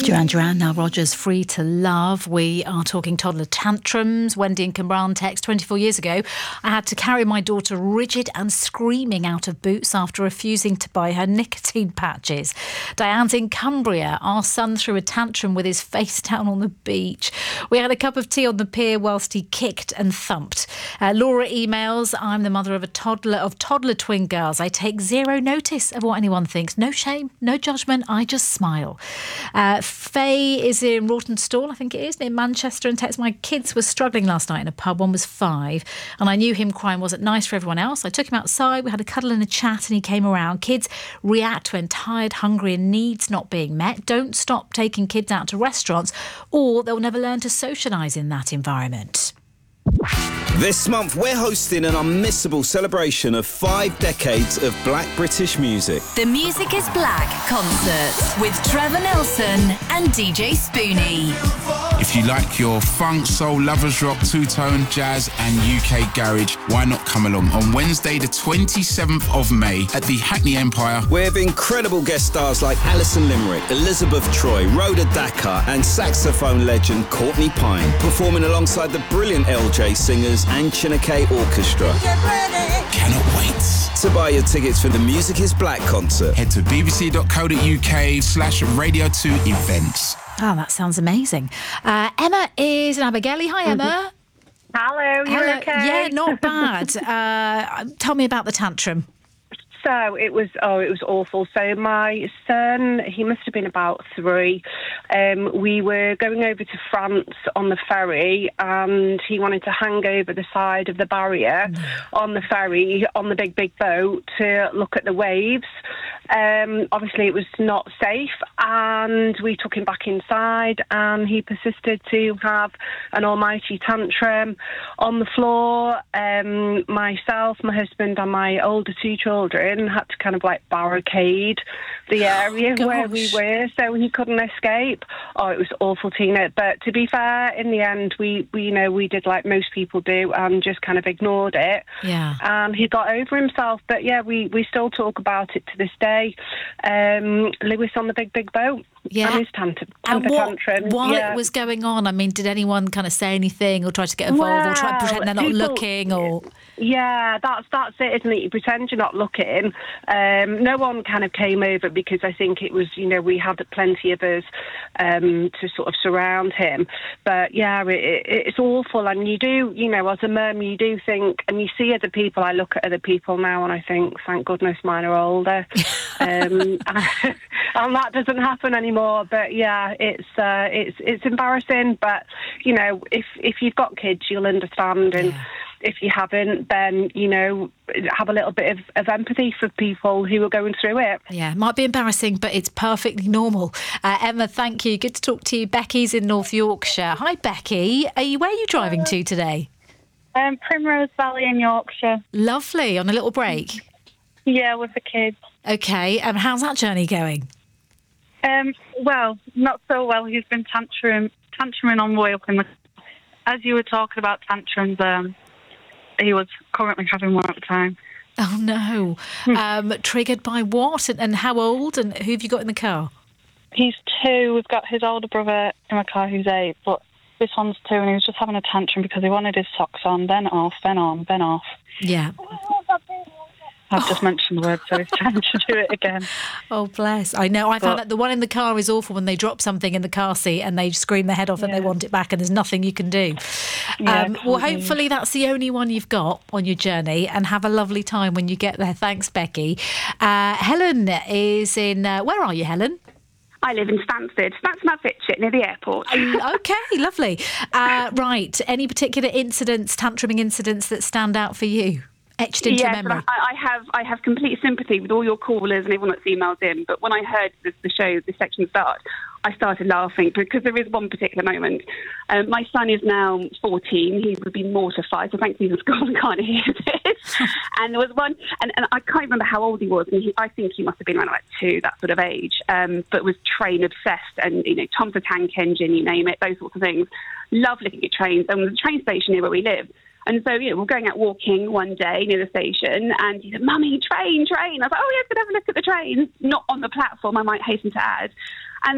Duran Duran, Nile Rodgers, Free to Love. We are talking toddler tantrums. Wendy in Cymran text, 24 years ago, I had to carry my daughter rigid and screaming out of Boots after refusing to buy her nicotine patches. Diane's in Cumbria. Our son threw a tantrum with his face down on the beach. We had a cup of tea on the pier whilst he kicked and thumped. Laura emails, I'm the mother of toddler twin girls. I take zero notice of what anyone thinks. No shame, no judgment. I just smile. Faye is in Rawtenstall, I think it is, near Manchester, and texts, my kids were struggling last night in a pub. One was 5, and I knew him crying wasn't nice for everyone else. I took him outside, we had a cuddle and a chat, and he came around. Kids react when tired, hungry, and needs not being met. Don't stop taking kids out to restaurants, or they'll never learn to socialise in that environment. This month we're hosting an unmissable celebration of 5 decades of Black British music. The Music is Black concert with Trevor Nelson and DJ Spoonie. If you like your funk, soul, lovers rock, two-tone, jazz and UK garage, why not come along on Wednesday the 27th of May at the Hackney Empire with incredible guest stars like Alison Limerick, Elizabeth Troy, Rhoda Dakar and saxophone legend Courtney Pine, performing alongside the brilliant LJ singers and Chineke Orchestra. Cannot wait. To buy your tickets for the Music is Black concert, head to bbc.co.uk/Radio2events. Oh, that sounds amazing. Emma is in Abergele. Hi, Emma. Hello, you okay? Yeah, not bad. Tell me about the tantrum. So it was awful. So my son, he must have been about 3. We were going over to France on the ferry, and he wanted to hang over the side of the barrier on the ferry on the big boat to look at the waves. Obviously, it was not safe, and we took him back inside, and he persisted to have an almighty tantrum on the floor. Myself, my husband, and my older 2 children had to kind of like barricade the area where we were so he couldn't escape. Oh, it was awful, Tina. But to be fair, in the end, we did like most people do and just kind of ignored it. Yeah. And he got over himself. But yeah, we still talk about it to this day. Lewis on the big boat. Yeah. And his tantrum. While it was going on, I mean, did anyone kind of say anything or try to get involved or try to pretend they're not looking? Or yeah, that's it, isn't it? You pretend you're not looking. No one kind of came over because I think it was, we had plenty of us to sort of surround him. But yeah, it's awful. And you do, as a mum, you do think, and you see other people. I look at other people now and I think, thank goodness mine are older. And that doesn't happen anymore. But yeah, it's embarrassing. But if you've got kids, you'll understand. And if you haven't, then have a little bit of empathy for people who are going through it. Yeah, it might be embarrassing, but it's perfectly normal. Emma, thank you. Good to talk to you. Becky's in North Yorkshire. Hi, Becky. Where are you driving to today? Primrose Valley in Yorkshire. Lovely. On a little break. Yeah, with the kids. Okay. How's that journey going? Well, not so well. He's been tantruming on the way up in the... As you were talking about tantrums, he was currently having one at the time. Oh, no. Triggered by what? And how old? And who have you got in the car? He's 2. We've got his older brother in my car who's 8, but this one's 2, and he was just having a tantrum because he wanted his socks on, then off, then on, then off. Yeah. I've just mentioned the word, so he's trying to do it again. Oh, bless. I know. I found that the one in the car is awful when they drop something in the car seat and they scream their head off and they want it back and there's nothing you can do. Well, hopefully that's the only one you've got on your journey, and have a lovely time when you get there. Thanks, Becky. Helen is in... where are you, Helen? I live in Stansted. That's my Fitchett, near the airport. Okay, lovely. Right. Any particular tantruming incidents that stand out for you? Etched into memory. I have complete sympathy with all your callers and everyone that's emailed in. But when I heard this section start, I started laughing because there is one particular moment. My son is now 14. He would be mortified. So thankfully he's in school and can't hear this. And there was one, and I can't remember how old he was. And I think he must have been around like 2, that sort of age. But was train obsessed, and Tom's the Tank Engine, you name it, those sorts of things. Love looking at trains. And there's a train station near where we live. And so, we're going out walking one day near the station, and he said, "Mummy, train." I was like, "Oh, yeah, let's go have a look at the train." Not on the platform, I might hasten to add.